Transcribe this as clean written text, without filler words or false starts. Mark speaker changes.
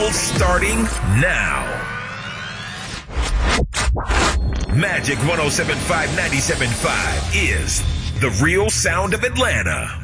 Speaker 1: battle starting now. Magic 107.5 97.5 is the real sound of Atlanta.